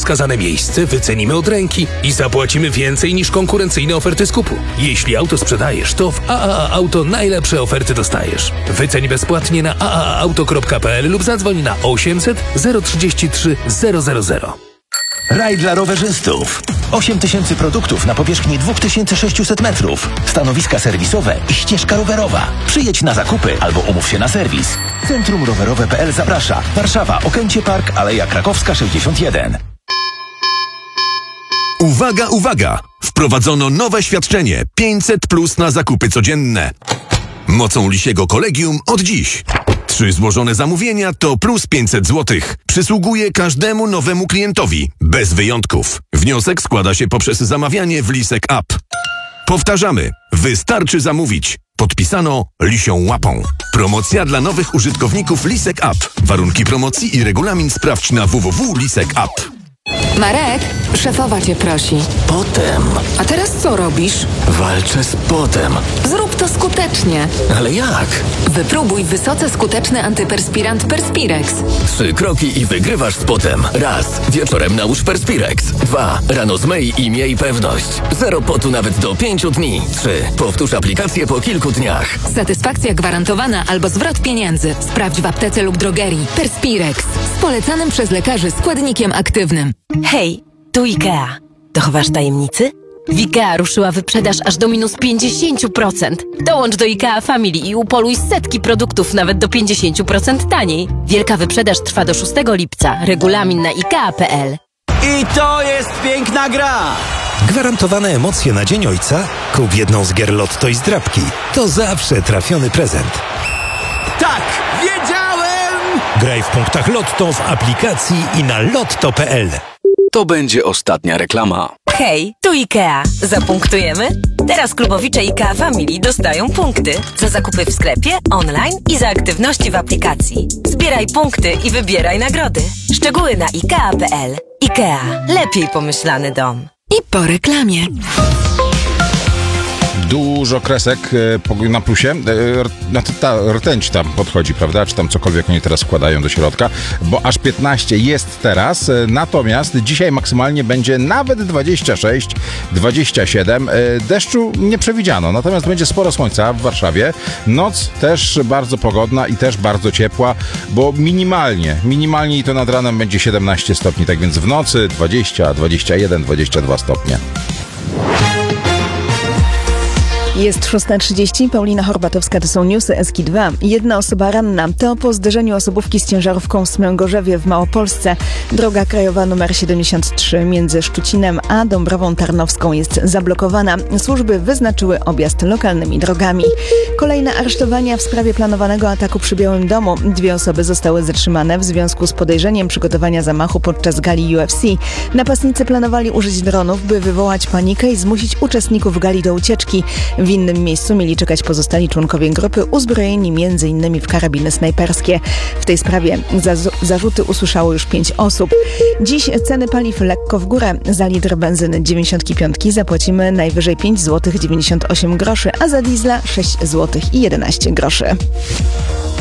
wskazane miejsce, wycenimy od ręki i zapłacimy więcej niż konkurencyjne oferty skupu. Jeśli auto sprzedajesz, to w AAA Auto najlepsze oferty dostajesz. Wyceń bezpłatnie na aaauto.pl lub zadzwoń na 800 033 000. Raj dla rowerzystów. 8000 produktów na powierzchni 2600 metrów. Stanowiska serwisowe i ścieżka rowerowa. Przyjedź na zakupy albo umów się na serwis. Centrum Rowerowe.pl zaprasza. Warszawa, Okęcie Park, Aleja Krakowska 61. Uwaga, uwaga! Wprowadzono nowe świadczenie 500+ na zakupy codzienne. Mocą Lisiego Kolegium od dziś. 3 złożone zamówienia to plus 500 zł. Przysługuje każdemu nowemu klientowi, bez wyjątków. Wniosek składa się poprzez zamawianie w Lisek App. Powtarzamy, wystarczy zamówić. Podpisano Lisią Łapą. Promocja dla nowych użytkowników Lisek App. Warunki promocji i regulamin sprawdź na www.lisek.app. Marek, szefowa cię prosi. Potem. A teraz co robisz? Walczę z potem. Zrób to skutecznie. Ale jak? Wypróbuj wysoce skuteczny antyperspirant Perspirex. 3 kroki i wygrywasz z potem. Raz. Wieczorem nałóż Perspirex. 2. Rano zmyj i miej pewność. 0 potu nawet do 5 dni. 3. Powtórz aplikację po kilku dniach. Satysfakcja gwarantowana albo zwrot pieniędzy. Sprawdź w aptece lub drogerii. Perspirex. Z polecanym przez lekarzy składnikiem aktywnym. Hej, tu IKEA. Dochowasz tajemnicy? W IKEA ruszyła wyprzedaż aż do minus 50%. Dołącz do IKEA Family i upoluj setki produktów nawet do 50% taniej. Wielka wyprzedaż trwa do 6 lipca. Regulamin na IKEA.pl. I to jest piękna gra! Gwarantowane emocje na Dzień Ojca? Kup jedną z gier Lotto i zdrabki. To zawsze trafiony prezent. Tak, wiedziałem! Graj w punktach Lotto w aplikacji i na lotto.pl. To będzie ostatnia reklama. Hej, tu IKEA. Zapunktujemy? Teraz klubowicze IKEA Family dostają punkty za zakupy w sklepie, online i za aktywności w aplikacji. Zbieraj punkty i wybieraj nagrody. Szczegóły na IKEA.pl. IKEA. Lepiej pomyślany dom. I po reklamie. Dużo kresek na plusie. Ta rtęć tam podchodzi, prawda? Czy tam cokolwiek oni teraz wkładają do środka, bo aż 15 jest teraz, natomiast dzisiaj maksymalnie będzie nawet 26, 27. Deszczu nie przewidziano, natomiast będzie sporo słońca w Warszawie. Noc też bardzo pogodna i też bardzo ciepła, bo minimalnie i to nad ranem będzie 17 stopni, tak więc w nocy 20, 21, 22 stopnie. Jest 6:30, Paulina Horbatowska, to są newsy SK2. 1 osoba ranna, to po zderzeniu osobówki z ciężarówką w Smęgorzewie w Małopolsce. Droga krajowa nr 73 między Szczucinem a Dąbrową Tarnowską jest zablokowana. Służby wyznaczyły objazd lokalnymi drogami. Kolejne aresztowania w sprawie planowanego ataku przy Białym Domu. 2 osoby zostały zatrzymane w związku z podejrzeniem przygotowania zamachu podczas gali UFC. Napastnicy planowali użyć dronów, by wywołać panikę i zmusić uczestników gali do ucieczki. W innym miejscu mieli czekać pozostali członkowie grupy, uzbrojeni m.in. w karabiny snajperskie. W tej sprawie zarzuty usłyszało już 5 osób. Dziś ceny paliw lekko w górę. Za litr benzyny 95 zapłacimy najwyżej 5 zł 98 groszy, a za diesla 6 zł i 11 groszy.